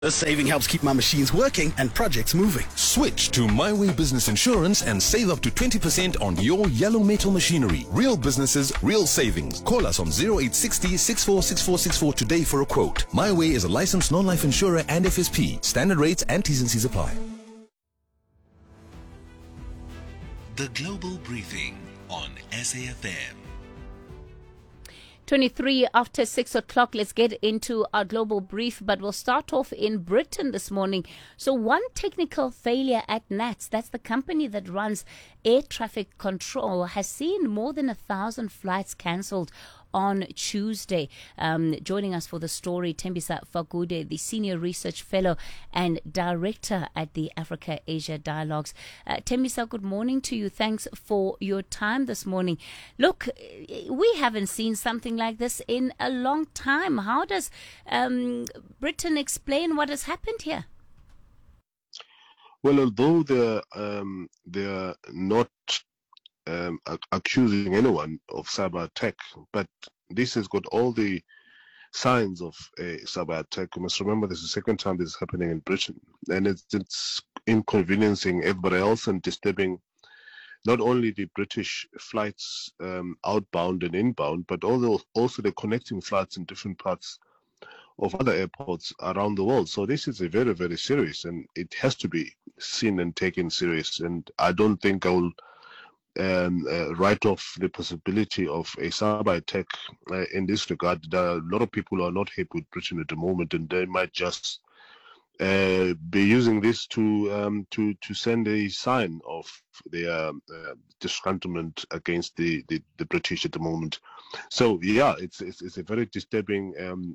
This saving helps keep my machines working and projects moving. Switch to My Way Business Insurance and save up to 20% on your yellow metal machinery. Real businesses, real savings. Call us on 0860 646464 today for a quote. My Way is a licensed non-life insurer and FSP. Standard rates and T's and C's apply. The Global Briefing on SAFM. 23 after 6 o'clock. Let's get into our global brief, but we'll start off in Britain this morning. So one technical failure at NATS, that's the company that runs air traffic control, has seen more than 1,000 flights cancelled on Tuesday. Joining us for the story, Tembisa Fagude, the Senior Research Fellow and Director at the Africa-Asia Dialogues. Tembisa, good morning to you. Thanks for your time this morning. Look, we haven't seen something like this in a long time. How does Britain explain what has happened here? Well, although they're not accusing anyone of cyber attack, but this has got all the signs of a cyber attack. You must remember this is the second time this is happening in Britain, and it's inconveniencing everybody else and disturbing not only the British flights outbound and inbound, but also the connecting flights in different parts of other airports around the world. So this is a very, very serious, and it has to be seen and taken serious. And I don't think I will write off the possibility of a cyber attack in this regard. There are a lot of people who are not happy with Britain at the moment, and they might just be using this to send a sign of their disgruntlement against the British at the moment. So yeah, it's a very disturbing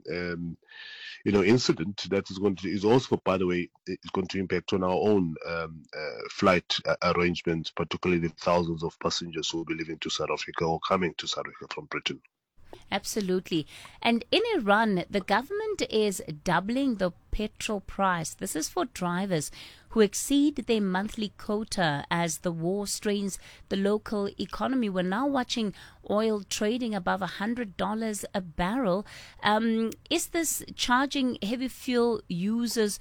incident that is also, by the way, is going to impact on our own flight arrangements, particularly the thousands of passengers who will be leaving to South Africa or coming to South Africa from Britain. Absolutely. And in Iran, the government is doubling the petrol price. This is for drivers who exceed their monthly quota as the war strains the local economy. We're now watching oil trading above $100 a barrel. Is this charging heavy fuel users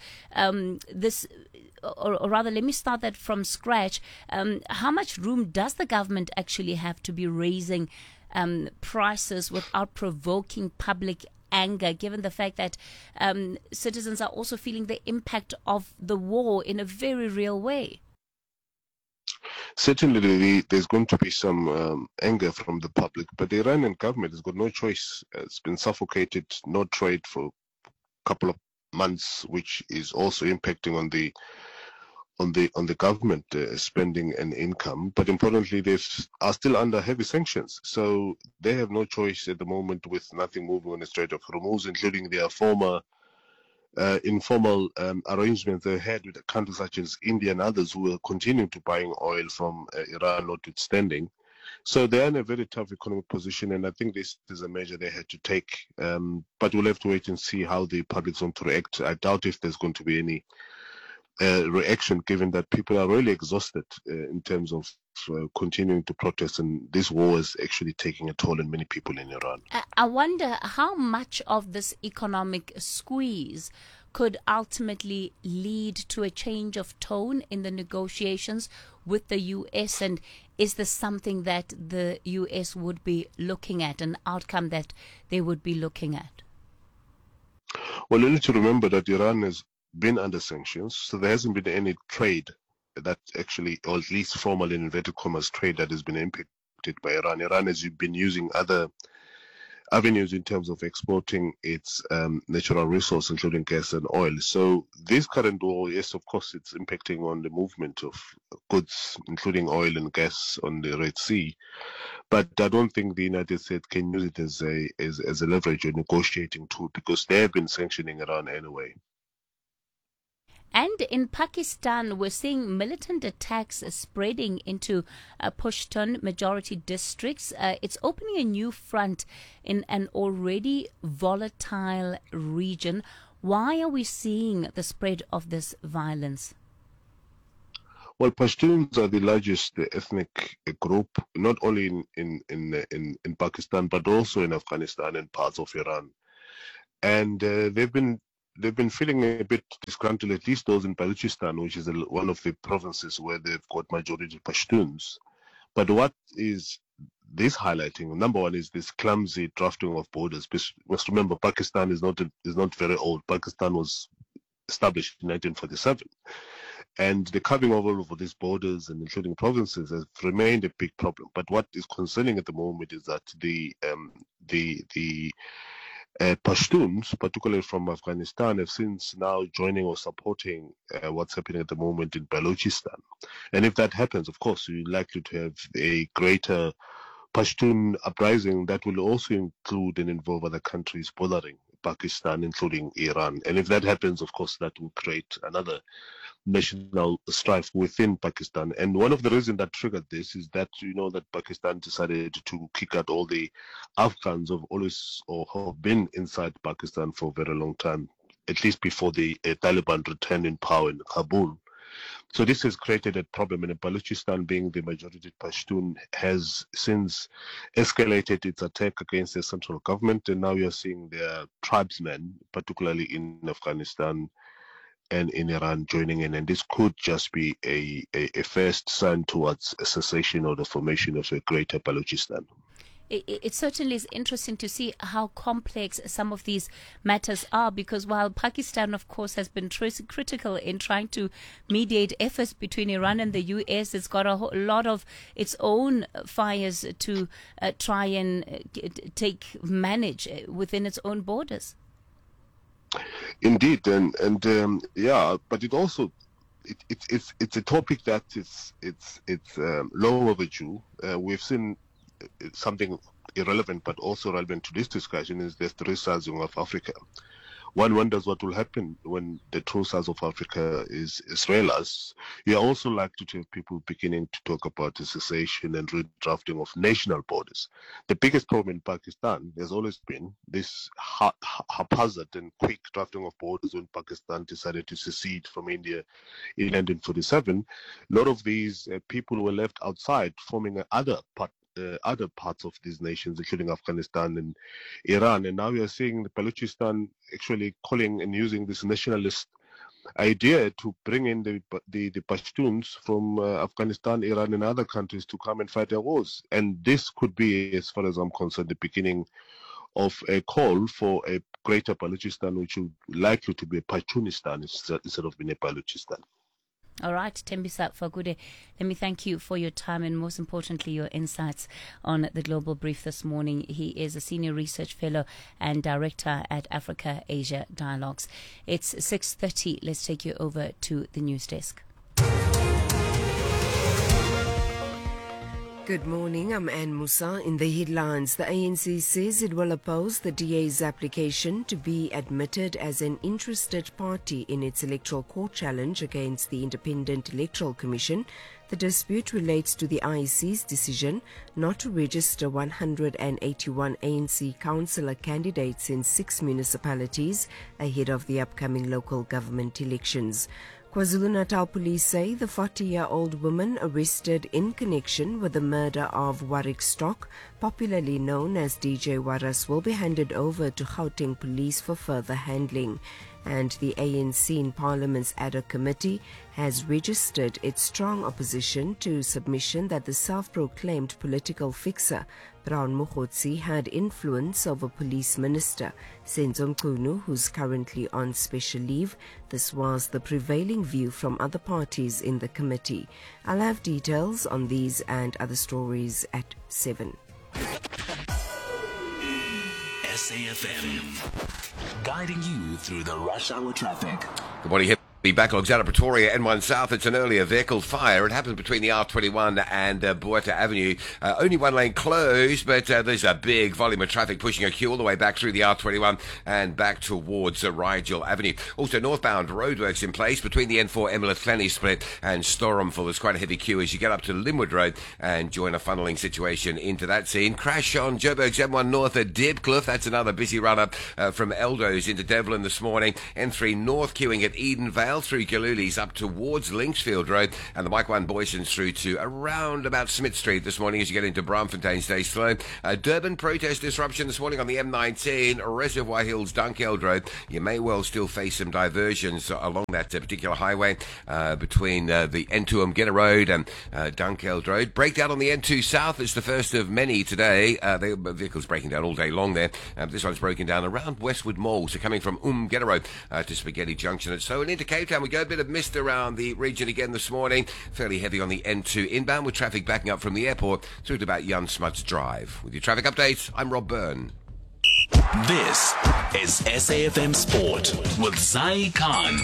or rather, let me start that from scratch. How much room does the government actually have to be raising prices without provoking public anger, given the fact that citizens are also feeling the impact of the war in a very real way? Certainly, there's going to be some anger from the public, but the Iranian government has got no choice. It's been suffocated, no trade for a couple of months, which is also impacting on the government spending and income. But importantly, they are still under heavy sanctions, so they have no choice at the moment, with nothing moving on the Strait of Hormuz, including their former informal arrangements they had with countries such as India and others who are continuing to buying oil from Iran notwithstanding. So they're in a very tough economic position, and I think this is a measure they had to take. But we'll have to wait and see how the public's going to react. I doubt if there's going to be any reaction, given that people are really exhausted in terms of continuing to protest, and this war is actually taking a toll on many people in Iran. I wonder how much of this economic squeeze could ultimately lead to a change of tone in the negotiations with the U.S., and is this something that the U.S. would be looking at, an outcome that they would be looking at? Well, you need to remember that Iran has been under sanctions, so there hasn't been any trade that actually, or at least formal in inverted commas trade, that has been impacted by Iran. Iran has been using other avenues in terms of exporting its natural resources, including gas and oil. So this current war, yes, of course, it's impacting on the movement of goods, including oil and gas, on the Red Sea. But I don't think the United States can use it as a leverage or negotiating tool, because they have been sanctioning Iran anyway. And in Pakistan, we're seeing militant attacks spreading into Pashtun majority districts. It's opening a new front in an already volatile region. Why are we seeing the spread of this violence? Well, Pashtuns are the largest ethnic group, not only in Pakistan, but also in Afghanistan and parts of Iran. And they've been they've been feeling a bit disgruntled, at least those in Balochistan, which is one of the provinces where they've got majority Pashtuns. But what is this highlighting? Number one is this clumsy drafting of borders. You must remember, Pakistan is not very old. Pakistan was established in 1947. And the carving over of these borders and including provinces has remained a big problem. But what is concerning at the moment is that the Pashtuns, particularly from Afghanistan, have since now joining or supporting what's happening at the moment in Balochistan. And if that happens, of course, you're likely to have a greater Pashtun uprising that will also include and involve other countries bordering Pakistan, including Iran. And if that happens, of course, that will create another national strife within Pakistan. And one of the reasons that triggered this is that that Pakistan decided to kick out all the Afghans who have always or have been inside Pakistan for a very long time, at least before the Taliban returned in power in Kabul. So this has created a problem, and Balochistan, being the majority Pashtun, has since escalated its attack against the central government, and now we are seeing their tribesmen, particularly in Afghanistan and in Iran, joining in, and this could just be a first sign towards a cessation or the formation of a greater Balochistan. It certainly is interesting to see how complex some of these matters are, because while Pakistan, of course, has been critical in trying to mediate efforts between Iran and the US, it's got a lot of its own fires to try and manage within its own borders. Indeed, and yeah, but it also it's a topic that it's long overdue. We've seen something irrelevant but also relevant to this discussion is the three sides of Africa. One wonders what will happen when the true size of Africa is realized. You are also likely to have people beginning to talk about the cessation and redrafting of national borders. The biggest problem in Pakistan has always been this haphazard and quick drafting of borders when Pakistan decided to secede from India in 1947. A lot of these people were left outside, forming other parts of these nations, including Afghanistan and Iran. And now we are seeing the Balochistan actually calling and using this nationalist idea to bring in the Pashtuns from Afghanistan, Iran, and other countries to come and fight their wars. And this could be, as far as I'm concerned, the beginning of a call for a greater Balochistan, which would likely to be a Pashtunistan instead of being a Balochistan. All right, Thembisa Fagude, let me thank you for your time and most importantly your insights on the Global Brief this morning. He is a Senior Research Fellow and Director at Africa-Asia Dialogues. It's 6:30. Let's take you over to the news desk. Good morning, I'm Anne Musa. In the headlines, the ANC says it will oppose the DA's application to be admitted as an interested party in its electoral court challenge against the Independent Electoral Commission. The dispute relates to the IEC's decision not to register 181 ANC councillor candidates in 6 municipalities ahead of the upcoming local government elections. KwaZulu-Natal police say the 40-year-old woman arrested in connection with the murder of Warwick Stock, popularly known as DJ Waras, will be handed over to Gauteng police for further handling. And the ANC in Parliament's ad hoc committee has registered its strong opposition to submission that the self-proclaimed political fixer Brown Mokgotsi had influence over Police Minister Senzo Mchunu, who's currently on special leave. This was the prevailing view from other parties in the committee. I'll have details on these and other stories at 7. SAFM, guiding you through the rush hour traffic. Good morning. The backlogs out of Pretoria, N1 South. It's an earlier vehicle fire. It happened between the R21 and Boeta Avenue. Only one lane closed, but there's a big volume of traffic pushing a queue all the way back through the R21 and back towards Rigel Avenue. Also, northbound roadworks in place between the N4 Emmerleth-Clanny split and Storamful. There's quite a heavy queue as you get up to Linwood Road and join a funneling situation into that scene. Crash on Joburg's M1 North at Debcliff. That's another busy run-up from Eldos into Devlin this morning. N3 North queuing at Edenvale. well through Galulis up towards Linksfield Road, and the Mike 1 Boysons through to around about Smith Street this morning as you get into Braamfontein. Stay slow. Durban protest disruption this morning on the M19, Reservoir Hills, Dunkeld Road. You may well still face some diversions along that particular highway between the N2 Umgena Road and Dunkeld Road. Breakdown on the N2 South is the first of many today. The vehicles breaking down all day long there. This one's broken down around Westwood Mall, so coming from Umgena Road to Spaghetti Junction. So into Cape Town we go. A bit of mist around the region again this morning. Fairly heavy on the N2 inbound with traffic backing up from the airport through to about Jan Smuts Drive. With your traffic updates, I'm Rob Byrne. This is SAFM Sport with Zai Khan.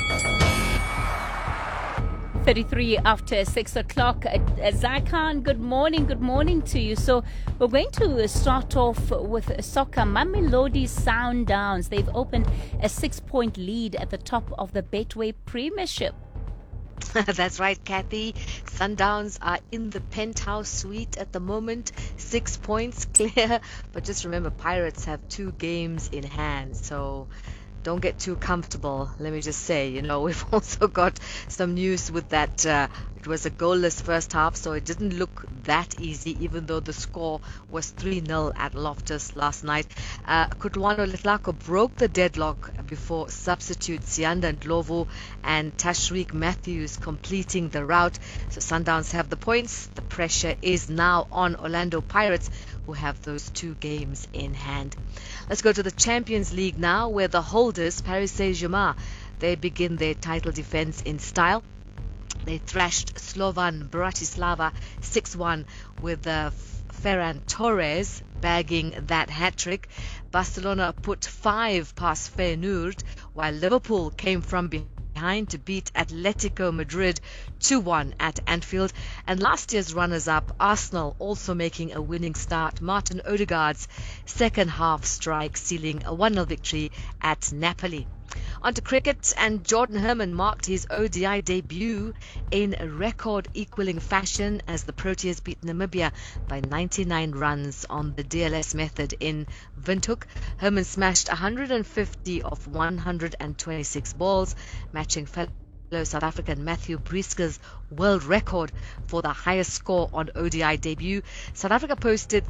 33 after 6 o'clock. Zai-Khan, good morning to you. So we're going to start off with soccer. Mamelodi Sundowns, they've opened a 6-point lead at the top of the Betway Premiership. That's right, Kathy. Sundowns are in the penthouse suite at the moment, 6 points clear. But just remember, Pirates have 2 games in hand, so don't get too comfortable. Let me just say, we've also got some news with that. It was a goalless first half, so it didn't look that easy, even though the score was 3-0 at Loftus last night. Kutlwano Letlako broke the deadlock before substitute Sianda Ndlovu and Tashreeq Matthews completing the rout. So Sundowns have the points. The pressure is now on Orlando Pirates, who have those 2 games in hand. Let's go to the Champions League now, where the holders, Paris Saint-Germain, they begin their title defense in style. They thrashed Slovan Bratislava 6-1 with Ferran Torres bagging that hat-trick. Barcelona put 5 past Feyenoord, while Liverpool came from behind to beat Atletico Madrid 2-1 at Anfield. And last year's runners-up, Arsenal, also making a winning start. Martin Odegaard's second half strike sealing a 1-0 victory at Napoli. On to cricket, and Jordan Herman marked his ODI debut in record-equaling fashion as the Proteas beat Namibia by 99 runs on the DLS method in Windhoek. Herman smashed 150 of 126 balls, matching fellow South African Matthew Breesker's world record for the highest score on ODI debut. South Africa posted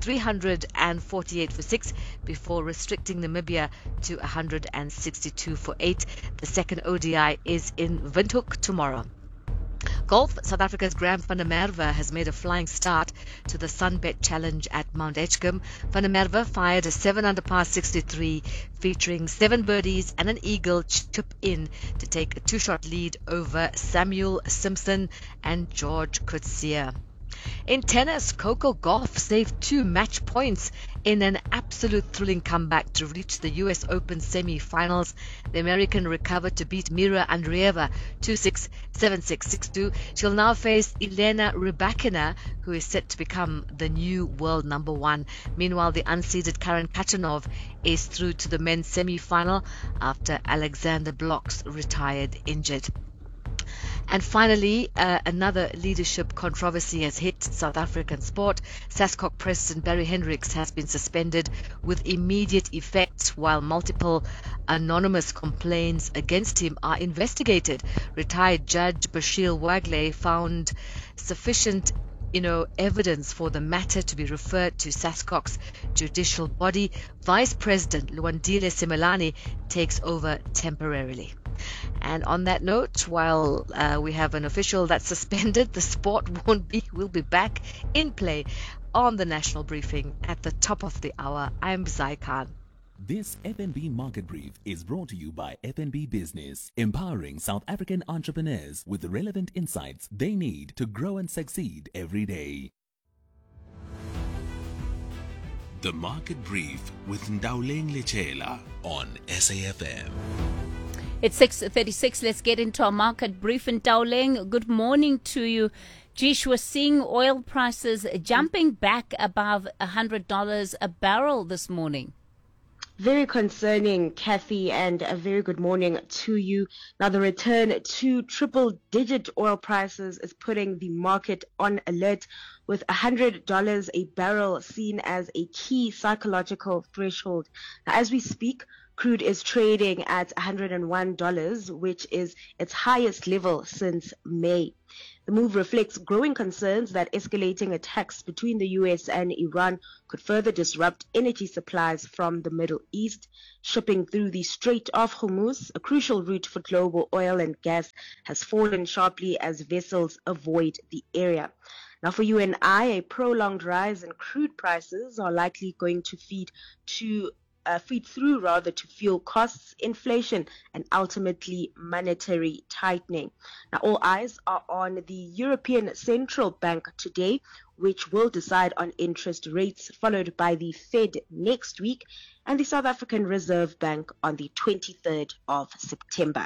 348 for 6 before restricting Namibia to 162 for 8. The second ODI is in Windhoek tomorrow. Golf, South Africa's Graham van der Merwe has made a flying start to the Sunbet Challenge at Mount Edgecombe. Van der Merwe fired a 7 under par 63, featuring 7 birdies and an eagle chip in to take a 2-shot lead over Samuel Simpson and George Coetzee. In tennis, Coco Gauff saved 2 match points in an absolute thrilling comeback to reach the US Open semi-finals. The American recovered to beat Mira Andreeva 2-6, 7-6, 6-2. She'll now face Elena Rybakina, who is set to become the new world number 1. Meanwhile, the unseeded Karen Khachanov is through to the men's semi-final after Alexander Blocks retired injured. And finally, another leadership controversy has hit South African sport. SASCOC President Barry Hendricks has been suspended with immediate effect while multiple anonymous complaints against him are investigated. Retired Judge Bashir Wagley found sufficient evidence for the matter to be referred to SASCOC's judicial body. Vice President Luandile Simelane takes over temporarily. And on that note, while we have an official that's suspended, the sport will be back in play on the national briefing at the top of the hour. I'm Zai Khan. This FNB Market Brief is brought to you by FNB Business, empowering South African entrepreneurs with the relevant insights they need to grow and succeed every day. The Market Brief with Ndauleng Lechela on SAFM. It's 6:36. Let's get into our market brief. And Ndauleng, good morning to you. Jish, we're seeing oil prices jumping back above $100 a barrel this morning. Very concerning, Kathy, and a very good morning to you. Now, the return to triple-digit oil prices is putting the market on alert, with $100 a barrel seen as a key psychological threshold. Now, as we speak, Crude is trading at $101, which is its highest level since May. The move reflects growing concerns that escalating attacks between the US and Iran could further disrupt energy supplies from the Middle East. Shipping through the Strait of Hormuz, a crucial route for global oil and gas, has fallen sharply as vessels avoid the area. Now, for you and I, a prolonged rise in crude prices are likely going to feed through to fuel costs, inflation, and ultimately monetary tightening. Now, all eyes are on the European Central Bank today, which will decide on interest rates, followed by the Fed next week and the South African Reserve Bank on the 23rd of September.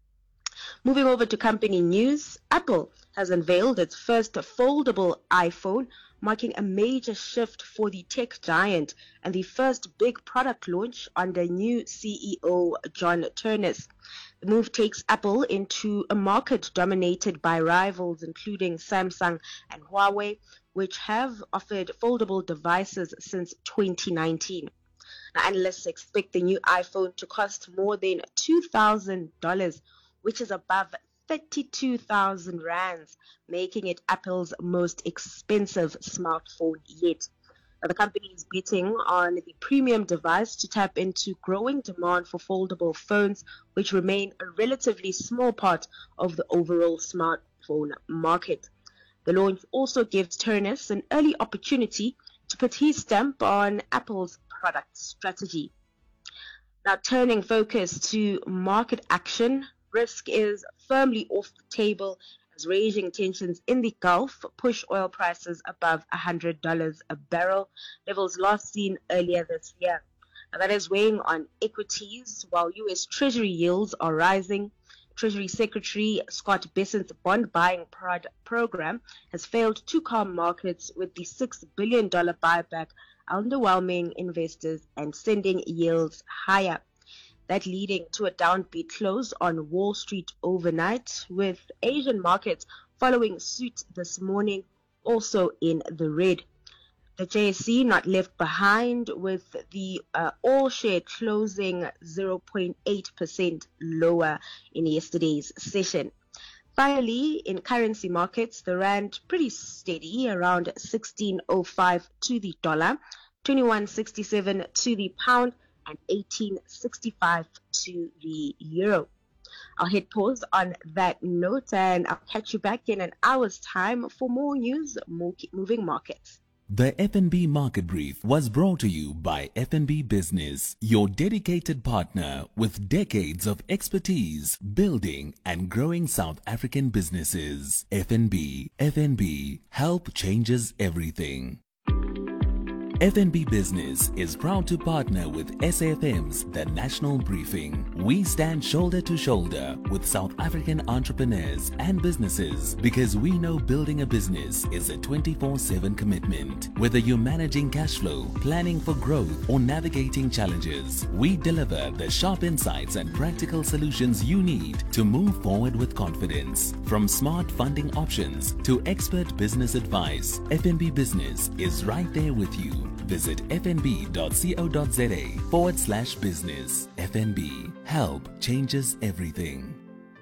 Moving over to company news, Apple has unveiled its first foldable iPhone, marking a major shift for the tech giant and the first big product launch under new CEO John Ternus. The move takes Apple into a market dominated by rivals including Samsung and Huawei, which have offered foldable devices since 2019. Now, analysts expect the new iPhone to cost more than $2,000, which is above 32,000 rands, making it Apple's most expensive smartphone yet. Now, the company is betting on the premium device to tap into growing demand for foldable phones, which remain a relatively small part of the overall smartphone market. The launch also gives Ternus an early opportunity to put his stamp on Apple's product strategy. Now, turning focus to market action, risk is firmly off the table as raging tensions in the Gulf push oil prices above $100 a barrel, levels last seen earlier this year. Now, that is weighing on equities while U.S. Treasury yields are rising. Treasury Secretary Scott Bessent's bond buying program has failed to calm markets, with the $6 billion buyback underwhelming investors and sending yields higher. That leading to a downbeat close on Wall Street overnight, with Asian markets following suit this morning, also in the red. The JSE not left behind, with the all-share closing 0.8% lower in yesterday's session. Finally, in currency markets, the rand pretty steady, around 16.05 to the dollar, 21.67 to the pound, and 18.65 to the euro. I'll hit pause on that note, and I'll catch you back in an hour's time for more news, moving markets. The FNB Market Brief was brought to you by FNB Business, your dedicated partner with decades of expertise building and growing South African businesses. FNB, help changes everything. FNB Business is proud to partner with SAFM's The National Briefing. We stand shoulder to shoulder with South African entrepreneurs and businesses because we know building a business is a 24/7 commitment. Whether you're managing cash flow, planning for growth, or navigating challenges, we deliver the sharp insights and practical solutions you need to move forward with confidence. From smart funding options to expert business advice, FNB Business is right there with you. Visit fnb.co.za/business. FNB, help changes everything.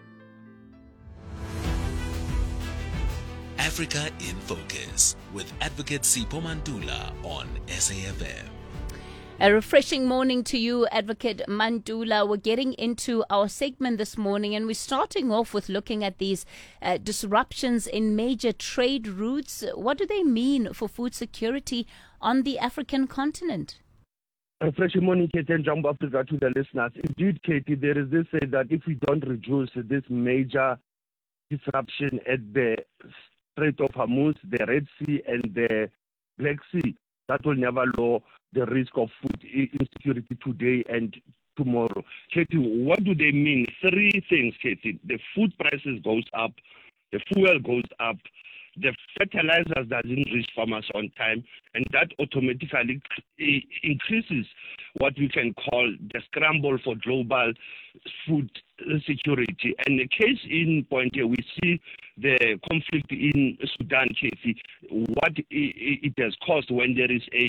Africa in Focus with Advocate Sipho Mantula on SAFM. A refreshing morning to you, Advocate Mantula. We're getting into our segment this morning, and we're starting off with looking at these disruptions in major trade routes. What do they mean for food security on the African continent? A refreshing morning, Katie, and Jumbo Africa to the listeners. Indeed, Katie, there is this say that if we don't reduce this major disruption at the Strait of Hormuz, the Red Sea, and the Black Sea, that will never lower the risk of food insecurity today and tomorrow. Katie, what do they mean? Three things, Katie. The food prices goes up, the fuel goes up, the fertilizers doesn't reach farmers on time, and that automatically increases what we can call the scramble for global food security. And the case in point here, we see the conflict in Sudan, Casey, what it has caused when there is a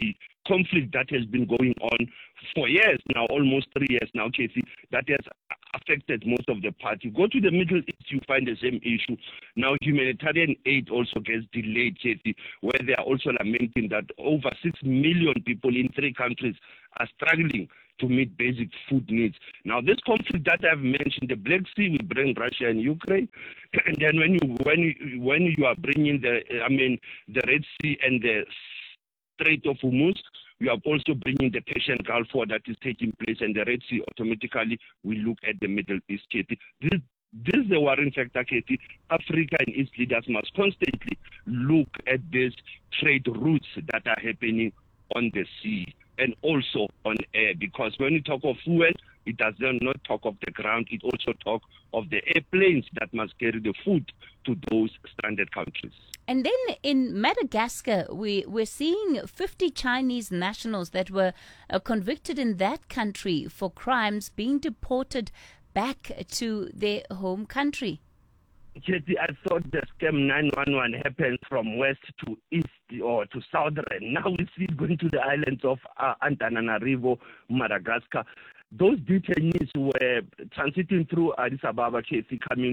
conflict that has been going on for years now, almost 3 years now, Kathy, that has affected most of the party. Go to the Middle East, you find the same issue. Now, humanitarian aid also gets delayed, Kathy, where they are also lamenting that over 6 million people in 3 countries are struggling to meet basic food needs. Now, this conflict that I've mentioned, the Black Sea, we bring Russia and Ukraine, and then when you are bringing the Red Sea and the Strait of Hormuz, we are also bringing the Persian Gulf War that is taking place, and the Red Sea. Automatically, we look at the Middle East, Katie. This is the worrying factor, Katie. Africa and its leaders must constantly look at these trade routes that are happening on the sea and also on air, because when you talk of fuel, it does not talk of the ground. It also talk of the airplanes that must carry the food to those stranded countries. And then in Madagascar, we're seeing 50 Chinese nationals that were convicted in that country for crimes being deported back to their home country. Katie, I thought the scam 911 happened from west to east or to southern. Now we see it going to the islands of Antananarivo, Madagascar. Those detainees were transiting through Addis Ababa, Katie, going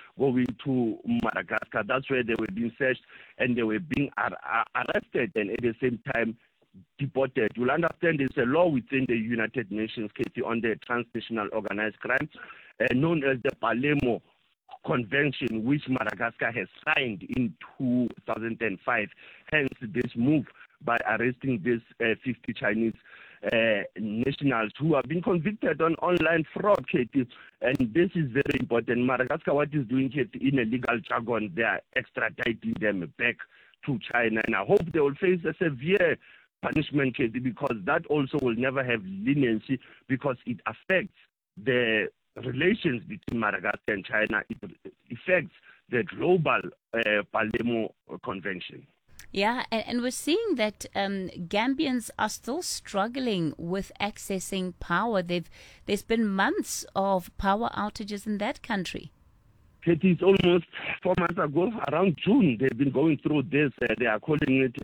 to Madagascar. That's where they were being searched and they were being arrested and at the same time deported. You'll understand there's a law within the United Nations, Katie, on the transnational organized crime, known as the Palermo Convention, which Madagascar has signed in 2005. Hence, this move by arresting these 50 Chinese nationals who have been convicted on online fraud, Katie. And this is very important. Madagascar, what is doing, Katie, in a legal jargon, they are extraditing them back to China. And I hope they will face a severe punishment, Katie, because that also will never have leniency, because it affects the relations between Madagascar and China. It affects the global Palermo Convention. Yeah, and we're seeing that Gambians are still struggling with accessing power. There's been months of power outages in that country. It is almost 4 months ago, around June, they've been going through this. They are calling it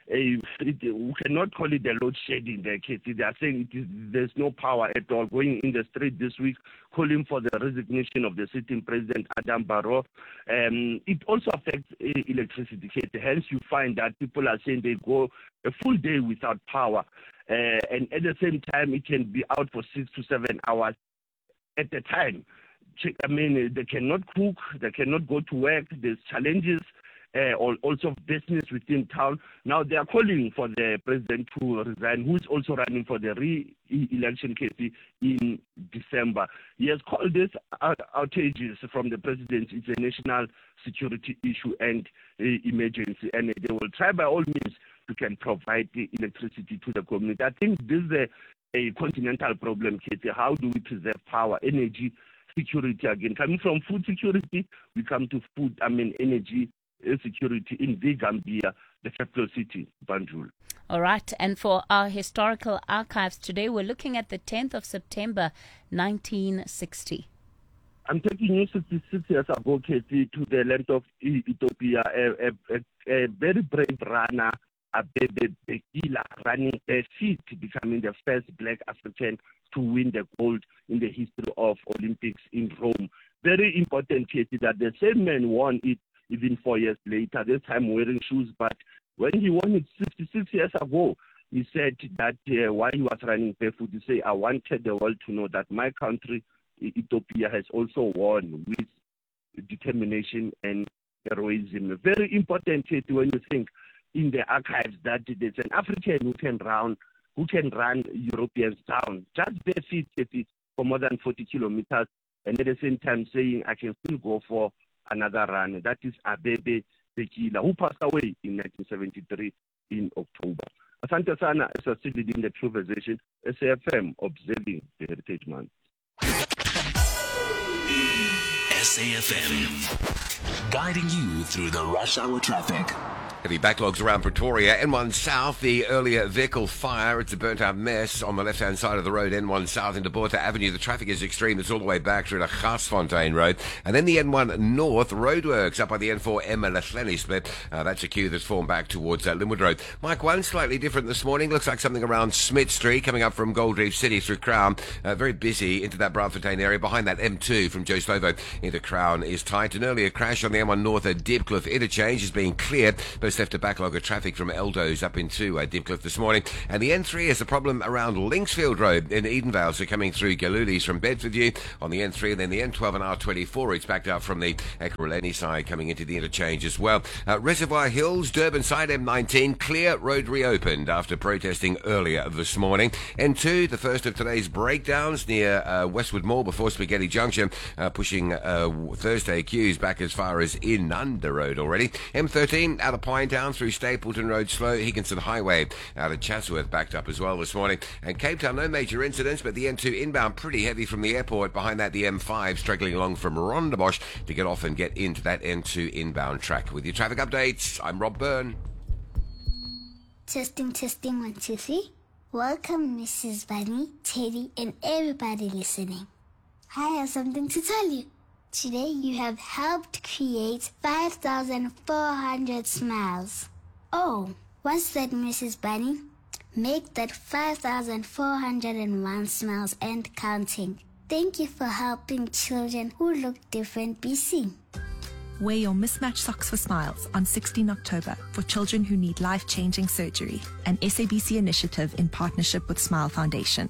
we cannot call it a load shedding there, Katie. They are saying there's no power at all. Going in the street this week, calling for the resignation of the sitting president, Adam Barrow. It also affects electricity, Katie. Hence, you find that people are saying they go a full day without power. And at the same time, it can be out for 6 to 7 hours at a time. I mean, they cannot cook, they cannot go to work. There's challenges also business within town. Now they are calling for the president to resign, who is also running for the re-election case in December. He has called this outages from the president. It's a national security issue and emergency, and they will try by all means to can provide the electricity to the community. I think this is a continental problem, Katie. How do we preserve power, energy security again? Coming from food security, we come to energy security in the Gambia, the capital city, Banjul. All right, and for our historical archives today, we're looking at the 10th of September, 1960. I'm taking you 66 years ago, Katie, to the land of Ethiopia. A very brave runner, Abebe Bikila, running a feat, becoming the first black African to win the gold in the history of Olympics in Rome. Very important, Katie, that the same man won it even 4 years later, this time wearing shoes. But when he won it 66 years ago, he said that while he was running barefoot, he said, I wanted the world to know that my country, Ethiopia, has also won with determination and heroism. Very important, Katie, when you think in the archives that there's an African who can run Europeans down, just barefoot, Katie, for more than 40 kilometers, and at the same time saying, I can still go for another run. That is Abebe Bikila, who passed away in 1973 in October. Asante Sana is still leading the True Conversation, SAFM, observing the Heritage Month. SAFM, guiding you through the rush hour traffic. Heavy backlogs around Pretoria. N1 South, the earlier vehicle fire. It's a burnt-out mess on the left-hand side of the road. N1 South into Botha Avenue. The traffic is extreme. It's all the way back through to Garsfontein Road. And then the N1 North roadworks up by the N4 Emma Lechleni split. That's a queue that's formed back towards Linwood Road. Mike 1, slightly different this morning. Looks like something around Smith Street coming up from Gold Reef City through Crown. Very busy into that Braamfontein area. Behind that M2 from Joe Slovo into Crown is tight. An earlier crash on the M1 North at Diepkloof interchange is being cleared. Both left a backlog of traffic from Eldo's up into Diepkloof this morning. And the N3 is a problem around Linksfield Road in Edenvale. So coming through Galuli's from Bedfordview on the N3, and then the N12 and R24. It's backed up from the Ekurhuleni side coming into the interchange as well. Reservoir Hills, Durban side M19, clear, road reopened after protesting earlier this morning. N2, the first of today's breakdowns near Westwood Mall before Spaghetti Junction, pushing Thursday queues back as far as Inanda Road already. M13 out of Pinetown through Stapleton Road slow. Higginson Highway out of Chatsworth backed up as well this morning. And Cape Town, no major incidents, but the N2 inbound pretty heavy from the airport. Behind that, the M5 struggling along from Rondebosch to get off and get into that N2 inbound track. With your traffic updates, I'm Rob Byrne. Testing, 1, 2, 3. Welcome, Mrs. Bunny, Teddy, and everybody listening. I have something to tell you. Today you have helped create 5,400 smiles. Oh, what's that, Mrs. Bunny? Make that 5,401 smiles and counting. Thank you for helping children who look different be seen. Wear your mismatched socks for smiles on 16 October for children who need life-changing surgery, an SABC initiative in partnership with Smile Foundation.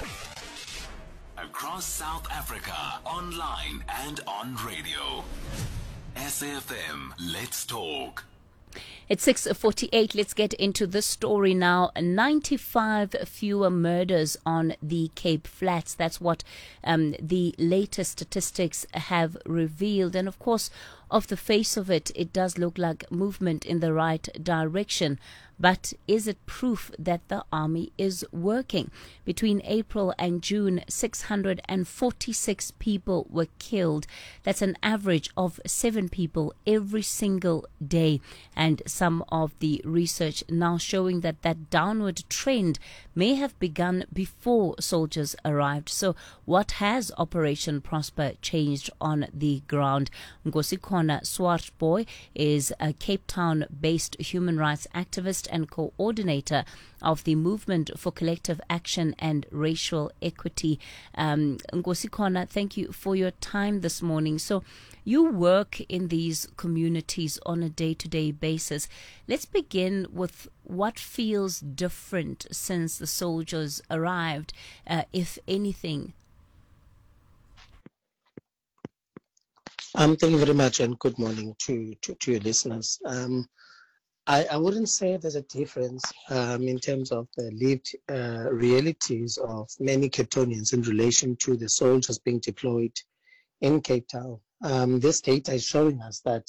Across South Africa, online and on radio. SAFM, let's talk. It's 6:48. Let's get into this story now. 95 fewer murders on the Cape Flats. That's what the latest statistics have revealed. And of course, off the face of it, it does look like movement in the right direction. But is it proof that the army is working? Between April and June, 646 people were killed. That's an average of 7 people every single day. And some of the research now showing that that downward trend may have begun before soldiers arrived. So what has Operation Prosper changed on the ground? Nkosikhona Swartboy is a Cape Town-based human rights activist and coordinator of the Movement for Collective Action and Racial Equity. Nkosikhona, thank you for your time this morning. So you work in these communities on a day-to-day basis. Let's begin with what feels different since the soldiers arrived, if anything. Thank you very much, and good morning to your listeners. I wouldn't say there's a difference in terms of the lived realities of many Cape Townians in relation to the soldiers being deployed in Cape Town. This data is showing us that,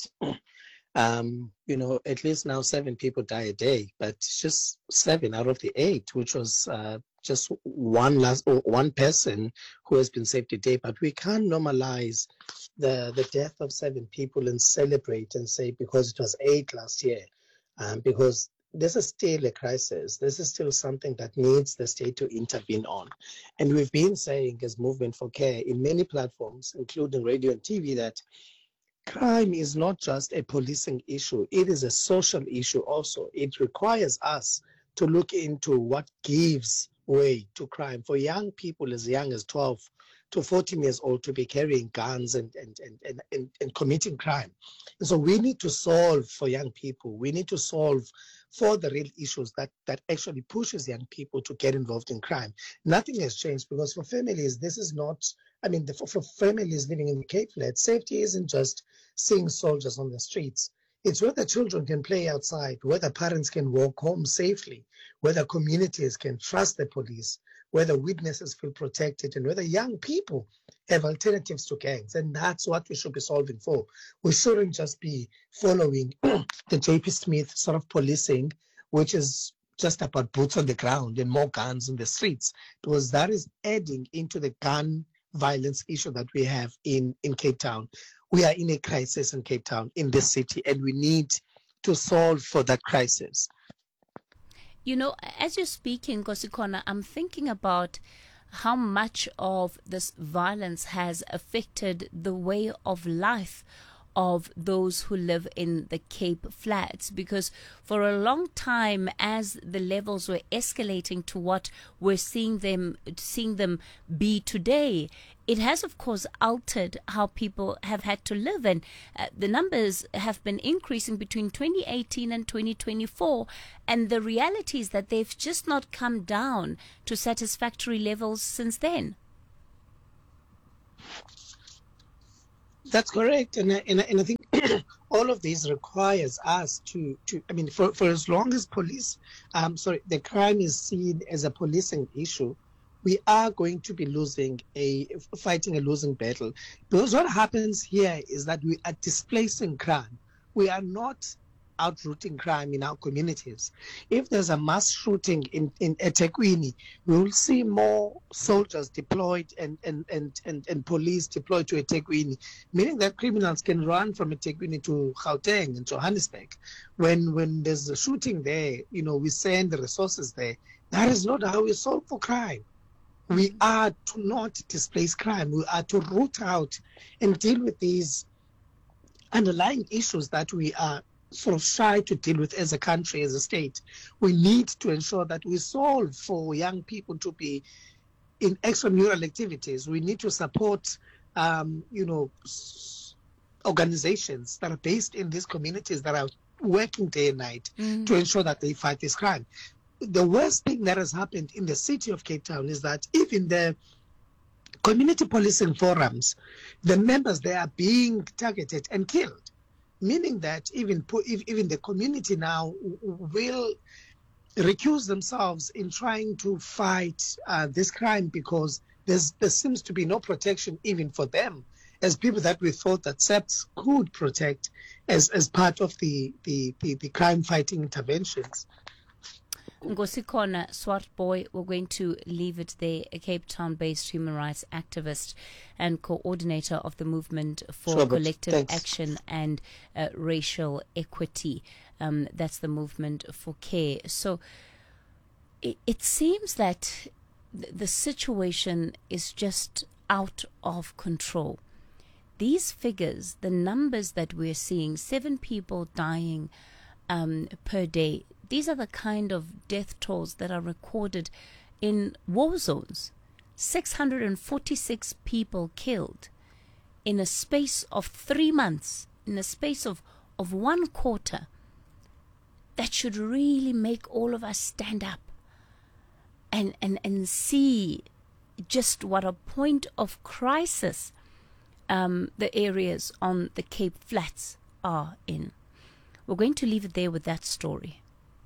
at least now 7 people die a day, but just 7 out of the 8, which was just one person who has been saved today. But we can't normalize the death of 7 people and celebrate and say because it was 8 last year. Because this is still a crisis. This is still something that needs the state to intervene on. And we've been saying as Movement for Care in many platforms, including radio and TV, that crime is not just a policing issue. It is a social issue also. It requires us to look into what gives way to crime. For young people as young as 12 to 14 years old to be carrying guns and committing crime. And so we need to solve for young people. We need to solve for the real issues that actually pushes young people to get involved in crime. Nothing has changed because for families, this is not, for families living in the Cape Flats, safety isn't just seeing soldiers on the streets. It's whether children can play outside, whether parents can walk home safely, whether communities can trust the police, whether witnesses feel protected, and whether young people have alternatives to gangs. And that's what we should be solving for. We shouldn't just be following the J.P. Smith sort of policing, which is just about boots on the ground and more guns in the streets, because that is adding into the gun violence issue that we have in Cape Town. We are in a crisis in Cape Town, in this city, and we need to solve for that crisis. You know, as you're speaking, Kosikona, I'm thinking about how much of this violence has affected the way of life of those who live in the Cape Flats, because for a long time, as the levels were escalating to what we're seeing them be today, it has of course altered how people have had to live, and the numbers have been increasing between 2018 and 2024, and the reality is that they've just not come down to satisfactory levels since then. That's correct, and I think all of these requires us to I mean, for as long as the crime is seen as a policing issue, we are going to be fighting a losing battle. Because what happens here is that we are displacing crime. We are not outrooting crime in our communities. If there's a mass shooting in eThekwini, we will see more soldiers deployed and police deployed to eThekwini, meaning that criminals can run from eThekwini to Gauteng and Johannesburg. When there's a shooting there, we send the resources there. That is not how we solve for crime. We are to not displace crime. We are to root out and deal with these underlying issues that we are sort of shy to deal with as a country, as a state. We need to ensure that we solve for young people to be in extramural activities. We need to support, organizations that are based in these communities that are working day and night to ensure that they fight this crime. The worst thing that has happened in the city of Cape Town is that even the community policing forums, the members there are being targeted and killed. Meaning that even the community now will recuse themselves in trying to fight this crime, because there seems to be no protection even for them as people that we thought that SAPS could protect as part of the crime fighting interventions. Ngosikona Swartboy, we're going to leave it there, a Cape Town-based human rights activist and coordinator of the Movement for Collective Action and Racial Equity. That's the Movement for Care. So it seems that the situation is just out of control. These figures, the numbers that we're seeing, 7 people dying per day, these are the kind of death tolls that are recorded in war zones. 646 people killed in a space of 3 months, in a space of 1 quarter. That should really make all of us stand up and see just what a point of crisis the areas on the Cape Flats are in. We're going to leave it there with that story.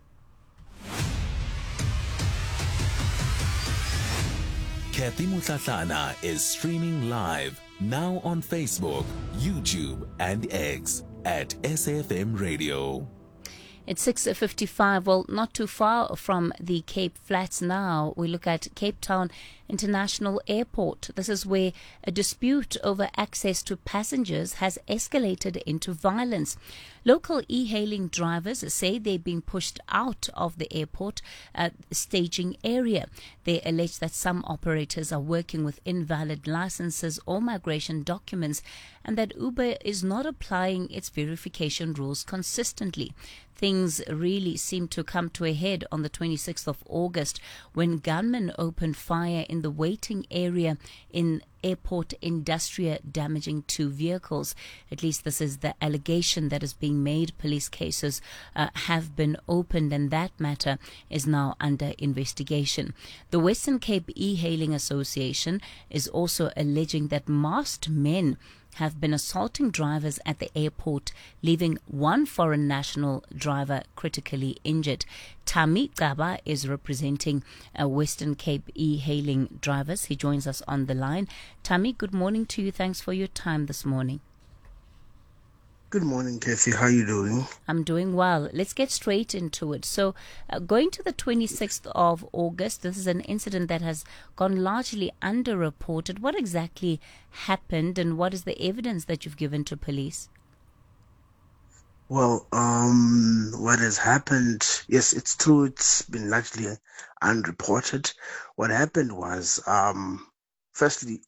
Kathy Mutlatlana is streaming live now on Facebook, YouTube, and X at SAFM Radio. It's 6:55. Well, not too far from the Cape Flats now. We look at Cape Town International Airport. This is where a dispute over access to passengers has escalated into violence. Local e-hailing drivers say they're being pushed out of the airport staging area. They allege that some operators are working with invalid licenses or migration documents, and that Uber is not applying its verification rules consistently. Things really seem to come to a head on the 26th of August when gunmen opened fire in the waiting area in Airport Industria, damaging 2 vehicles. At least this is the allegation that is being made. Police cases have been opened, and that matter is now under investigation. The Western Cape E-Hailing Association is also alleging that masked men have been assaulting drivers at the airport, leaving 1 foreign national driver critically injured. Tami Gaba is representing Western Cape e-hailing drivers. He joins us on the line. Tami, good morning to you. Thanks for your time this morning. Good morning, Kathy. How are you doing? I'm doing well. Let's get straight into it. So, going to the 26th of August, this is an incident that has gone largely underreported. What exactly happened, and what is the evidence that you've given to police? Well, what has happened, yes, it's true, it's been largely unreported. What happened was, firstly,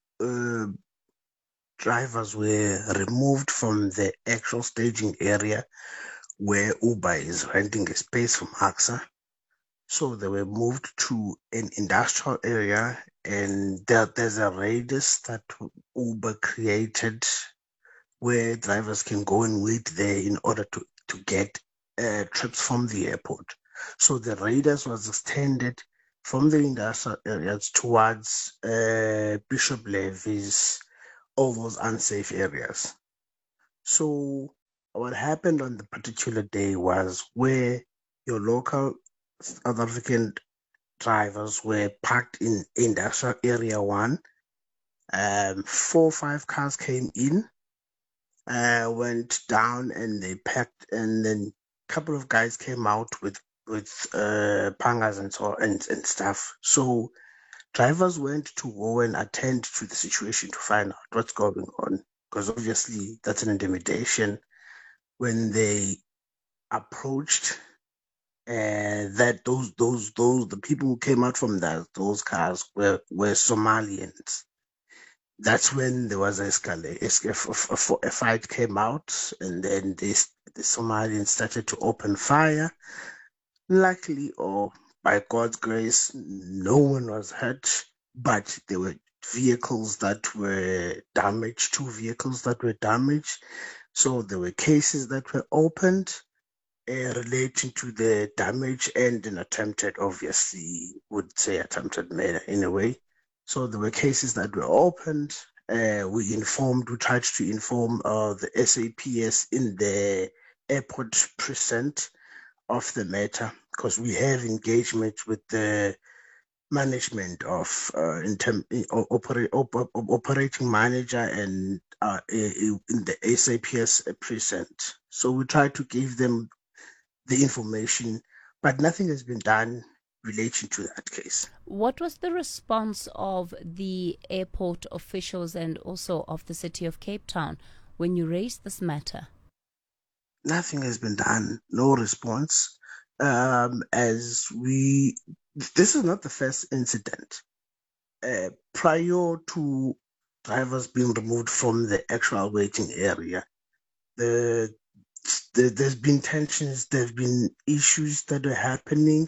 drivers were removed from the actual staging area where Uber is renting a space from AXA. So they were moved to an industrial area, and there's a radius that Uber created where drivers can go and wait there in order to get trips from the airport. So the radius was extended from the industrial areas towards Bishop Levis, all those unsafe areas. So what happened on the particular day was where your local South African drivers were parked in industrial area 1. 4 or 5 cars came in, went down, and they packed, and then a couple of guys came out with pangas and stuff. So drivers went to go and attend to the situation to find out what's going on, because obviously that's an intimidation. When they approached, that the people who came out from those cars were Somalians. That's when there was a fight came out, and then the Somalians started to open fire. Luckily, or by God's grace, no one was hurt, but there were vehicles that were damaged, 2 vehicles that were damaged. So there were cases that were opened relating to the damage and an attempted murder in a way. So there were cases that were opened. We tried to inform the SAPS in the airport precinct of the matter, because we have engagement with the management of operating manager and in the SAPS precinct. So we tried to give them the information, but nothing has been done relating to that case. What was the response of the airport officials and also of the city of Cape Town when you raised this matter? Nothing has been done, no response. This is not the first incident. Prior to drivers being removed from the actual waiting area, there's been tensions, there's been issues that are happening.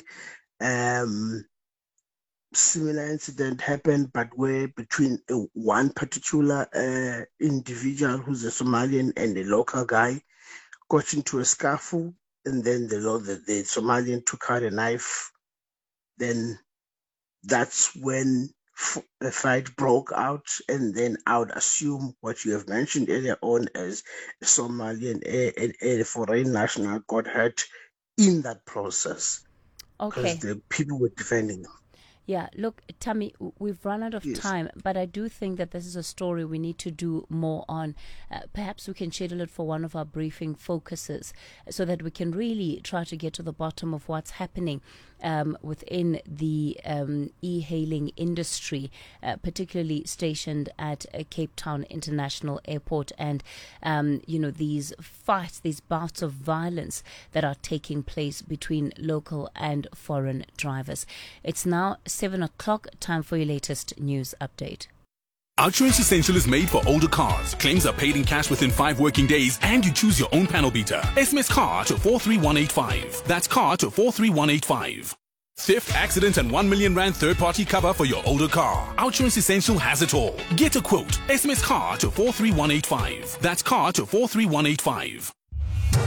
Similar incident happened, but where between one particular individual who's a Somalian and a local guy got into a scuffle, and then the Somalian took out a knife. Then that's when a fight broke out, and then I would assume what you have mentioned earlier on as a Somalian, a foreign national got hurt in that process. Okay. Because the people were defending them. Yeah, look, Tammy, we've run out of time, but I do think that this is a story we need to do more on. Perhaps we can schedule it for one of our briefing focuses so that we can really try to get to the bottom of what's happening within the e-hailing industry, particularly stationed at Cape Town International Airport, and these fights, these bouts of violence that are taking place between local and foreign drivers. It's now 7 o'clock, time for your latest news update. Outsurance Essential is made for older cars. Claims are paid in cash within 5 working days, and you choose your own panel beater. SMS CAR to 43185. That's CAR to 43185. Theft, accident, and 1 million rand third-party cover for your older car. Outsurance Essential has it all. Get a quote. SMS CAR to 43185. That's CAR to 43185.